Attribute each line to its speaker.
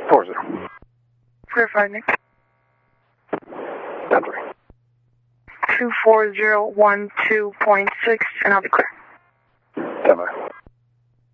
Speaker 1: 40.
Speaker 2: Clear 5, Nick.
Speaker 1: 10-3.
Speaker 2: 24012.6, and I'll be clear.
Speaker 1: 10-5.